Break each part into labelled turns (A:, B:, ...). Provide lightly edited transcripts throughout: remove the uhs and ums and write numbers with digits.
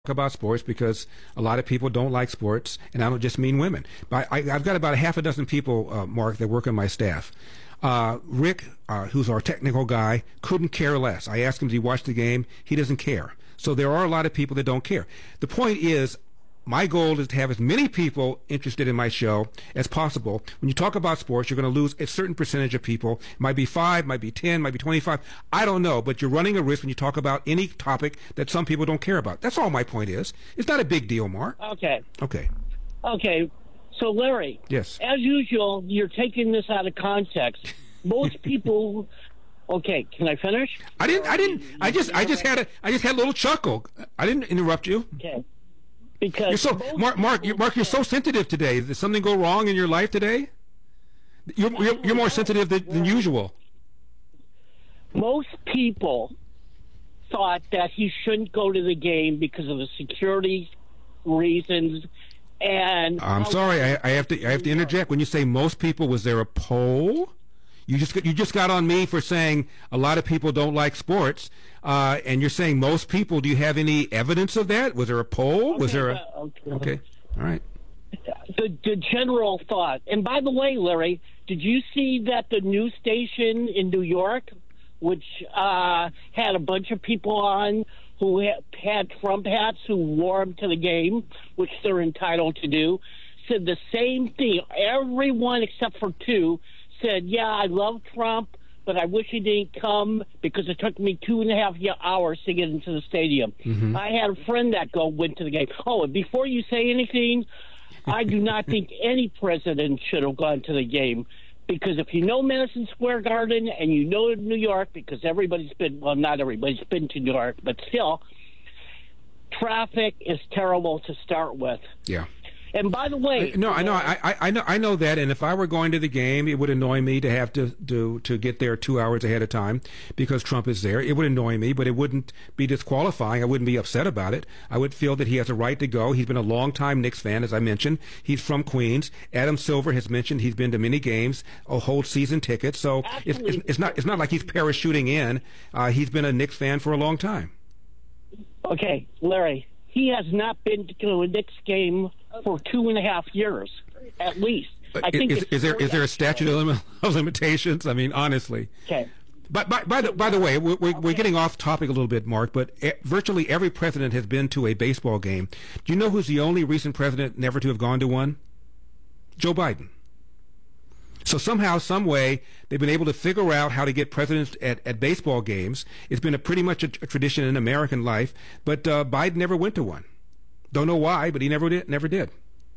A: about sports because a lot of people don't like sports, and I don't just mean women. But I've got about a half a dozen people, Mark, that work on my staff. Rick, who's our technical guy, couldn't care less. I asked him, did he watch the game? He doesn't care. So there are a lot of people that don't care. The point is, my goal is to have as many people interested in my show as possible. When you talk about sports, you're going to lose a certain percentage of people. It might be 5, might be 10, might be 25. I don't know, but you're running a risk when you talk about any topic that some people don't care about. That's all my point is. It's not a big deal, Mark.
B: Okay.
A: Okay.
B: So, Larry.
A: Yes.
B: As usual, you're taking this out of context. Most people. Okay, can I finish?
A: I didn't. I just had a little chuckle. I didn't interrupt you.
B: Okay. Because
A: you're so Mark, you're so sensitive today. Did something go wrong in your life today? You're more sensitive than usual.
B: Most people thought that he shouldn't go to the game because of the security reasons. And
A: I'm sorry, I have to interject. When you say most people, was there a poll? You just got on me for saying a lot of people don't like sports, and you're saying most people. Do you have any evidence of that? Was there a poll?
B: Okay,
A: was there a? Okay, all right.
B: The general thought. And by the way, Larry, did you see that the news station in New York, which had a bunch of people on who had Trump hats who wore them to the game, which they're entitled to do, said the same thing. Everyone except for 2 said, yeah, I love Trump, but I wish he didn't come because it took me 2.5 hours to get into the stadium. Mm-hmm. I had a friend that went to the game. Oh, and before you say anything, I do not think any president should have gone to the game because if you know Madison Square Garden and you know New York, because everybody's been, well, not everybody's been to New York, but still, traffic is terrible to start with.
A: Yeah.
B: And by the way,
A: no, I know that. And if I were going to the game, it would annoy me to have to get there 2 hours ahead of time because Trump is there. It would annoy me, but it wouldn't be disqualifying. I wouldn't be upset about it. I would feel that he has a right to go. He's been a long-time Knicks fan, as I mentioned. He's from Queens. Adam Silver has mentioned he's been to many games, hold season tickets. So it's not like he's parachuting in. He's been a Knicks fan for a long time.
B: Okay, Larry. He has not been to a Knicks game for 2.5 years, at least. I think
A: is there a statute of limitations? I mean, honestly.
B: Okay.
A: But by the way, we're getting off topic a little bit, Mark. But virtually every president has been to a baseball game. Do you know who's the only recent president never to have gone to one? Joe Biden. So somehow, some way, they've been able to figure out how to get presidents at baseball games. It's been pretty much a tradition in American life, but Biden never went to one. Don't know why, but he never did.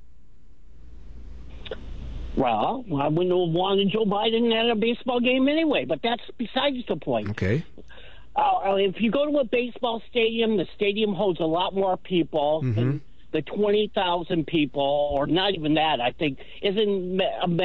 B: Well, I wouldn't have wanted Joe Biden at a baseball game anyway, but that's besides the point.
A: Okay.
B: If you go to a baseball stadium, the stadium holds a lot more people. Mm-hmm. The 20,000 people, or not even that, I think, isn't.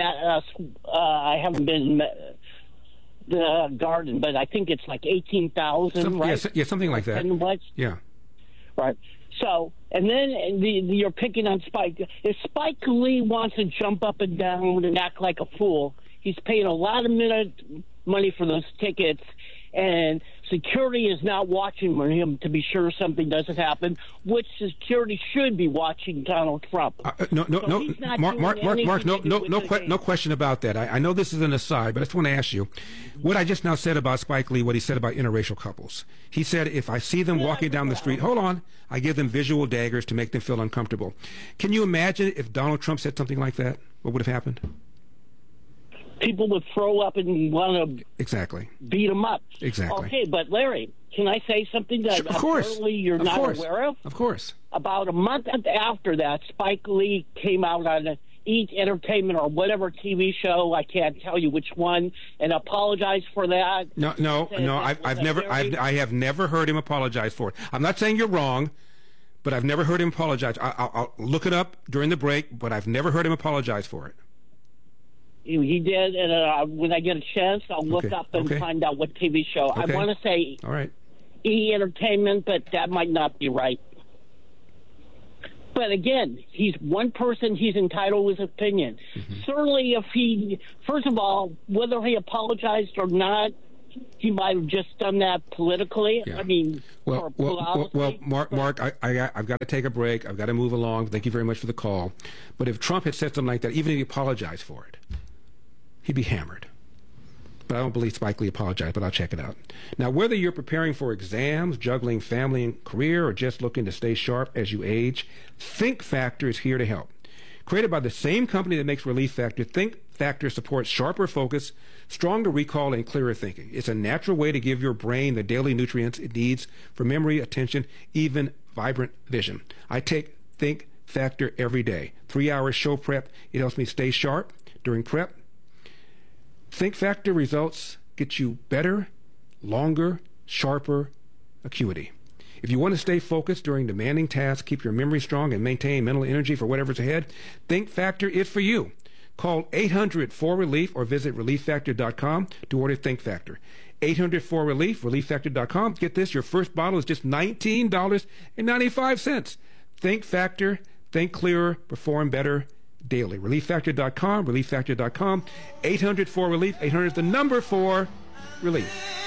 B: I haven't been the Garden, but I think it's like 18,000, right?
A: Yeah, something like that. Yeah.
B: Right. So, and then you're picking on Spike. If Spike Lee wants to jump up and down and act like a fool, he's paying a lot of money for those tickets, and security is not watching for him to be sure something doesn't happen, which security should be watching Donald Trump.
A: No, Mark, no question about that. I know this is an aside, but I just want to ask you, what I just now said about Spike Lee, what he said about interracial couples. He said, if I see them walking down the street, hold on, I give them visual daggers to make them feel uncomfortable. Can you imagine if Donald Trump said something like that? What would have happened?
B: People would throw up and want to beat them up.
A: Exactly.
B: Okay, but Larry, can I say something that apparently you're not aware of?
A: Of course.
B: About a month after that, Spike Lee came out on Eat Entertainment or whatever TV show, I can't tell you which one, and apologized for that.
A: No. I have never heard him apologize for it. I'm not saying you're wrong, but I've never heard him apologize. I'll look it up during the break, but I've never heard him apologize for it.
B: He did, and when I get a chance, I'll look up and find out what TV show. I want to say
A: all right.
B: E! Entertainment, but that might not be right. But again, he's one person. He's entitled to his opinion. Mm-hmm. Certainly, first of all, whether he apologized or not, he might have just done that politically.
A: Yeah.
B: I mean,
A: well, Mark, I've got to take a break. I've got to move along. Thank you very much for the call. But if Trump had said something like that, even if he apologized for it, he'd be hammered. But I don't believe Spike Lee apologized, but I'll check it out. Now, whether you're preparing for exams, juggling family and career, or just looking to stay sharp as you age, Think Factor is here to help. Created by the same company that makes Relief Factor, Think Factor supports sharper focus, stronger recall, and clearer thinking. It's a natural way to give your brain the daily nutrients it needs for memory, attention, even vibrant vision. I take Think Factor every day. 3 hours show prep. It helps me stay sharp during prep. Think Factor results get you better, longer, sharper acuity. If you want to stay focused during demanding tasks, keep your memory strong, and maintain mental energy for whatever's ahead, Think Factor is for you. Call 800-4RELIEF or visit relieffactor.com to order Think Factor. 800-4RELIEF, relieffactor.com. Get this, your first bottle is just $19.95. Think Factor, think clearer, perform better daily. Relieffactor.com, relieffactor.com. 800-4RELIEF, 800 is the number for relief.